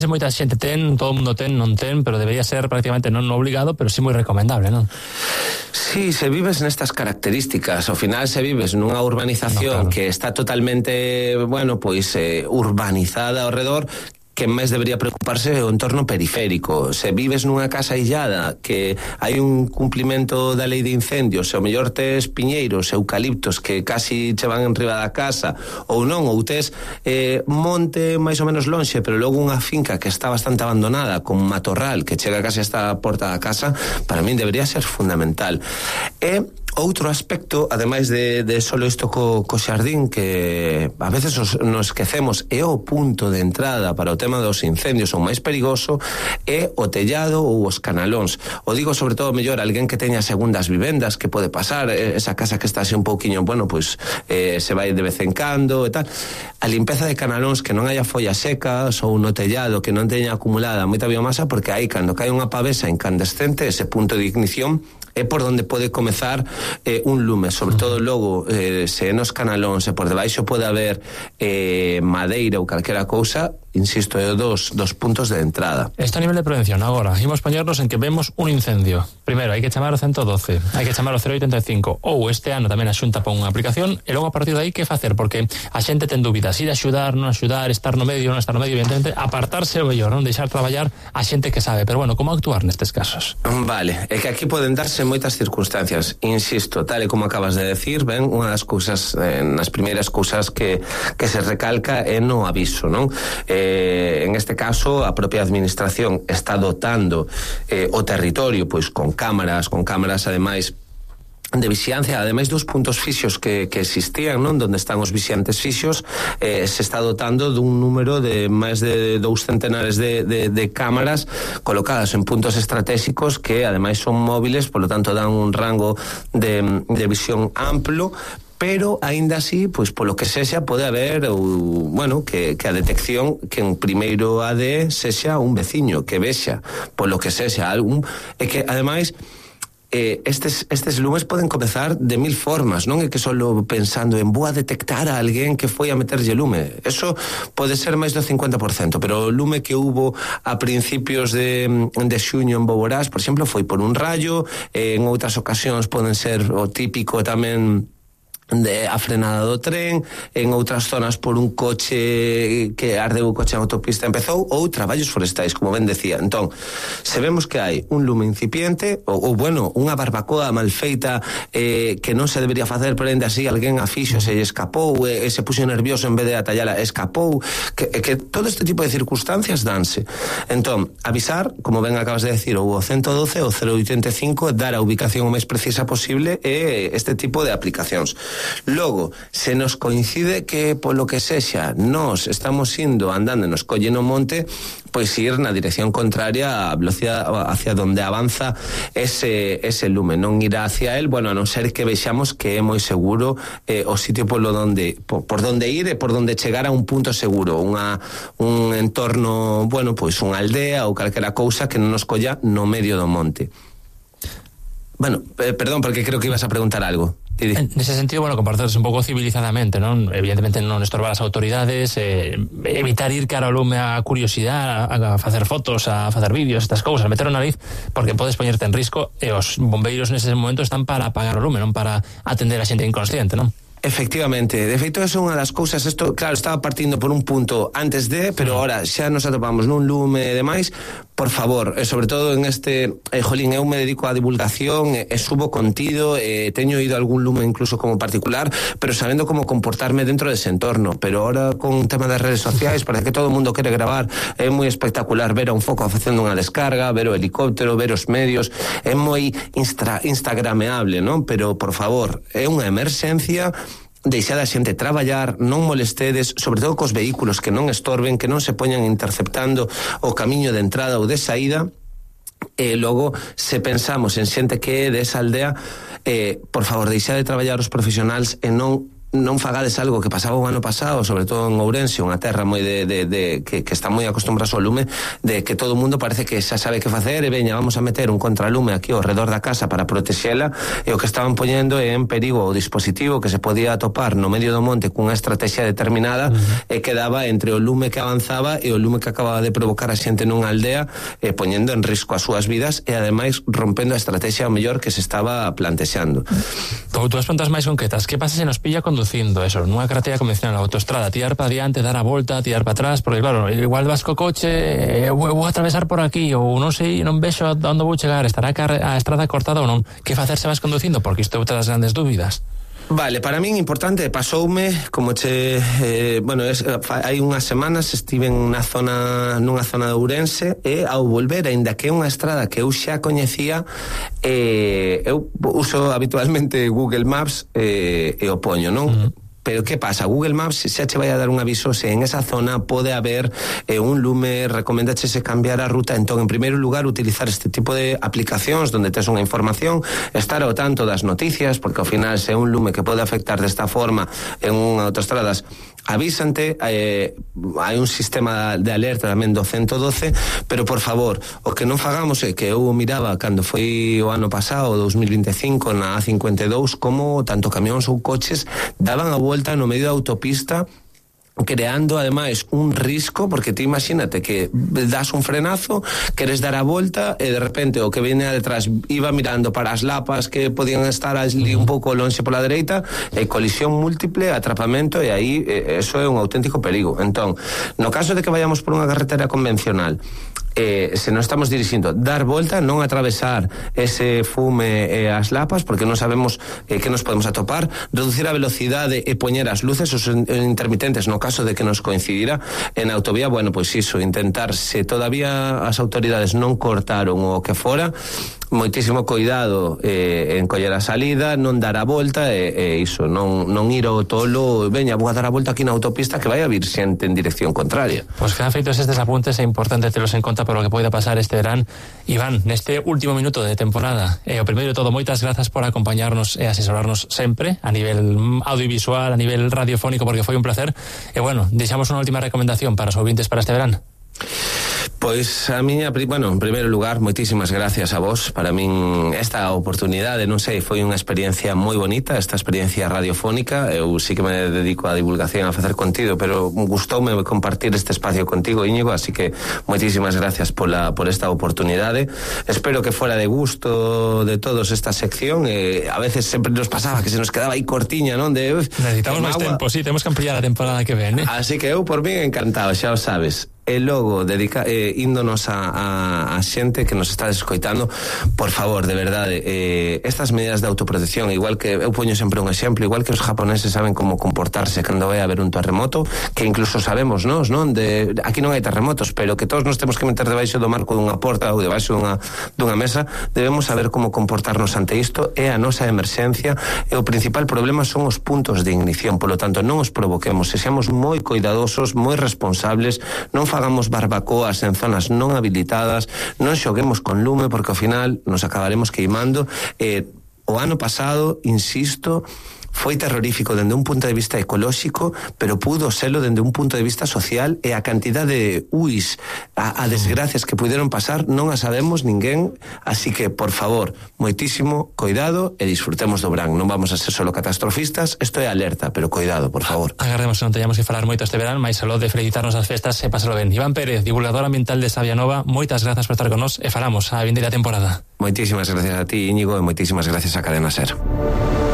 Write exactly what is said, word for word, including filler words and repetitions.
moita xente ten, todo o mundo ten, non ten, pero debería ser prácticamente non obligado, pero sí moi recomendable, non? Sí, se vives nestas características, ao final se vives nunha urbanización no, claro. que está totalmente, bueno, pois eh, urbanizada ao redor, que máis debería preocuparse o entorno periférico. Se vives nunha casa illada que hai un cumplimento da lei de incendios, se o mellor tes piñeiros, eucaliptos que casi che van enriba da casa, ou non, ou tes eh, monte máis ou menos lonxe, pero logo unha finca que está bastante abandonada, con un matorral que chega casi hasta a porta da casa, para min debería ser fundamental. E outro aspecto, ademais de, de solo isto co, co xardín, que a veces nos, nos esquecemos, é o punto de entrada para o tema dos incendios, o máis perigoso é o tellado ou os canalóns. O digo sobre todo mellor alguén que teña segundas vivendas, que pode pasar, esa casa que está así un pouquiño, bueno, pois eh, se vai de vez en cando e tal. A limpeza de canalóns, que non haya follas secas, ou no tellado que non teña acumulada moita biomasa, porque aí cando cae unha pavesa incandescente, ese punto de ignición é por onde pode comezar eh, un lume, sobre todo logo eh, se nos canalóns e por debaixo pode haber eh, madeira ou calquera cousa, insisto, é dos, dos puntos de entrada. Este a nivel de prevención, agora, imos poñernos en que vemos un incendio. Primeiro, hai que chamar o ciento doce, hai que chamar o cero oitenta e cinco, ou este ano tamén a Xunta pon unha aplicación, e logo a partir de aí que facer, porque a xente ten dúbidas, ir a axudar, non axudar, estar no medio, non estar no medio, evidentemente, apartarse o mellor, non deixar traballar a xente que sabe, pero bueno, como actuar nestes casos? Vale, é que aquí poden darse moitas circunstancias, insisto, tal e como acabas de decir, ben, unha das cousas, eh, nas primeiras cousas que, que se recalca é no aviso, non? Eh, en este caso, a propia administración está dotando eh, o territorio, pois, con cámaras, con cámaras, ademais, de vixiancia, ademais dos puntos fixos que, que existían, non? Donde están os vixiantes fixos, eh, se está dotando dun número de máis de dous centenares de, de, de cámaras colocadas en puntos estratégicos que ademais son móviles, polo tanto dan un rango de, de visión amplo, pero aínda así, pois polo que sexa, pode haber ou, bueno, que, que a detección que en primeiro A D sexa un veciño que vexa, polo que sexa algún, e que ademais Eh, estes, estes lumes poden comezar de mil formas, non é que solo pensando en vou a detectar a alguén que foi a meterlle lume, eso pode ser máis do cincuenta por cento, pero o lume que hubo a principios de, de xuño en Boborás, por exemplo, foi por un rayo, eh, en outras ocasións poden ser o típico tamén de a frenada do tren, en outras zonas por un coche que ardeu o coche en autopista empezou, ou traballos forestais, como ben decía. Entón, se vemos que hai un lume incipiente, ou, ou bueno, unha barbacoa mal feita eh, que non se debería facer, pero ainda así alguén a fixo, se lle escapou, e, e se puxo nervioso en vez de atallala, escapou, que, que todo este tipo de circunstancias danse. Entón, avisar, como ben acabas de decir, ou o ciento doce, o cero oitenta e cinco, dar a ubicación o máis precisa posible e este tipo de aplicacións. Logo, se nos coincide que polo que sexa nós estamos indo andando e nos colle no monte, pois ir na dirección contraria a velocidade hacia donde avanza ese, ese lume, non ir hacia el, bueno, a non ser que vexamos que é moi seguro eh, o sitio polo donde, por, por donde ir e por donde chegar a un punto seguro, unha, un entorno, bueno, pois unha aldea ou calquera cousa que non nos colla no medio do monte. Bueno, eh, perdón, porque creo que ibas a preguntar algo. En ese sentido, bueno, comportarse un pouco civilizadamente, non? Evidentemente non estorbar as autoridades, eh, evitar ir cara ao lume a curiosidade, a, a facer fotos, a facer vídeos, estas cousas, meter o nariz, porque podes poñerte en risco, e os bombeiros nese momento están para apagar o lume, non para atender a xente inconsciente, non? Efectivamente, de feito é unha das cousas, isto, claro, estaba partindo por un punto antes de, pero ahora xa nos atopamos nun lume e demais, por favor, e sobre todo en este, eh, jolín, eu me dedico á divulgación, e, e subo contido, e teño ido a algún lume incluso como particular, pero sabendo como comportarme dentro dese entorno, pero ahora con un tema das redes sociais, parece que todo o mundo quere gravar, é moi espectacular ver a un foco facendo unha descarga, ver o helicóptero, ver os medios, é moi instra, instagrameable, non? Pero, por favor, é unha emerxencia, deixade a xente traballar, non molestedes, sobre todo cos vehículos que non estorben, que non se poñan interceptando o camiño de entrada ou de saída. E logo, se pensamos en xente que é desa aldea, eh, por favor, deixade de traballar os profesionais e non non fagades algo que pasaba o ano pasado, sobre todo en Ourense, unha terra moi de, de, de que, que está moi acostumbrada ao lume, de que todo o mundo parece que xa sabe que facer, e veña, vamos a meter un contralume aquí ao redor da casa para protexela, e o que estaban poñendo é en perigo o dispositivo que se podía atopar no medio do monte cunha estrategia determinada, uh-huh. e quedaba entre o lume que avanzaba e o lume que acababa de provocar a xente nunha aldea, e poñendo en risco as súas vidas e ademais rompendo a estrategia ao mellor que se estaba plantexando. Ou túas preguntas máis concretas, que pasa se nos pilla conducindo eso, nunha carretera convencional, autoestrada, tirar para diante, dar a volta, tirar para atrás, porque claro, igual vas co coche, eh, vou, vou atravesar por aquí, ou non sei, non vexo a onde vou chegar, estará a estrada cortada ou non, que facer se vas conducindo, porque isto é outra das grandes dúbidas. Vale, para min importante, pasoume como che, eh, bueno, es, hai unhas semanas estiven na zona, nunha zona de Ourense, e ao volver, aínda que é unha estrada que eu xa coñecía, eh, eu uso habitualmente Google Maps, eh, e o poño, non? Uh-huh. Pero que pasa? Google Maps xa che vai a dar un aviso se en esa zona pode haber eh, un lume, recomendache se cambiar a ruta. Entón, en primeiro lugar, utilizar este tipo de aplicacións donde tes unha información, estar ao tanto das noticias, porque ao final se é un lume que pode afectar desta forma en unha autoestradas, avísante, eh, hai un sistema de alerta tamén do ciento doce, pero por favor, o que non fagamos é que eu miraba cando foi o ano pasado, dous mil vinte e cinco, na A cincuenta e dous, como tanto camións ou coches daban a volta no medio da autopista, creando ademais un risco, porque ti imagínate que das un frenazo, queres dar a volta e de repente o que viene detrás iba mirando para as lapas que podían estar ali un pouco lonxe pola dereita, e colisión múltiple, atrapamento, e aí eh, eso é un auténtico perigo. Entón, no caso de que vayamos por unha carretera convencional, eh, se non estamos dirixindo, dar volta, non atravesar ese fume e eh, as lapas, porque non sabemos eh, que nos podemos atopar, reducir a velocidade e poñer as luces, os intermitentes, no caso de que nos coincidira en autovía, bueno, pois iso, intentar, se todavía as autoridades non cortaron o que fora, moitísimo cuidado eh, en coller a salida, non dar a volta, e, e iso, non, non ir ao tolo, veña, vou a dar a volta aquí na autopista, que vai a vir xente en dirección contraria. Pois que han feitos estes apuntes, é importante telos en conta por lo que poida pasar este verán. Iván, neste último minuto de temporada, e o primeiro de todo, moitas grazas por acompañarnos e asesorarnos sempre a nivel audiovisual, a nivel radiofónico, porque foi un placer. E bueno, deixamos unha última recomendación para os ouvintes para este verán. Pois a miña, bueno, en primeiro lugar, moitísimas gracias a vos. Para min esta oportunidade, non sei, foi unha experiencia moi bonita, esta experiencia radiofónica. Eu sí que me dedico á divulgación, a facer contido, pero gustoume compartir este espacio contigo, Íñigo, así que moitísimas gracias pola, por esta oportunidade. Espero que fora de gusto de todos esta sección. Eh, a veces sempre nos pasaba que se nos quedaba aí cortiña, non? De, necesitamos máis tempo, sí, temos que ampliar a temporada que ven, eh? Así que eu por min encantado, xa o sabes. E logo, dedica, eh, índonos a, a, a xente que nos está escoitando, por favor, de verdade, eh, estas medidas de autoprotección, igual que, eu poño sempre un exemplo, igual que os japoneses saben como comportarse cando vai a haber un terremoto, que incluso sabemos nós, non? De, aquí non hai terremotos, pero que todos nos temos que meter debaixo do marco dunha porta ou debaixo dunha, dunha mesa, debemos saber como comportarnos ante isto. É a nosa emerxencia, e o principal problema son os puntos de ignición, polo tanto, non os provoquemos, se seamos moi cuidadosos, moi responsables, non fagamos barbacoas en zonas non habilitadas, non xoguemos con lume, porque ao final nos acabaremos queimando. Eh, o ano pasado, insisto, foi terrorífico dende un punto de vista ecolóxico, pero pudo selo dende un punto de vista social, e a cantidad de uis, a, a desgracias que puderon pasar non a sabemos ninguén, así que, por favor, moitísimo cuidado e disfrutemos do verán. Non vamos a ser solo catastrofistas, isto é alerta, pero cuidado, por favor. Agardemos que non teñamos que falar moito este verán, máis aló de felicitarnos as festas e pasalo ben. Iván Pérez, divulgador ambiental de Sabia Nova, moitas grazas por estar con nós e falamos a vindeira temporada. Moitísimas gracias a ti, Íñigo, e moitísimas gracias a Cadena Ser.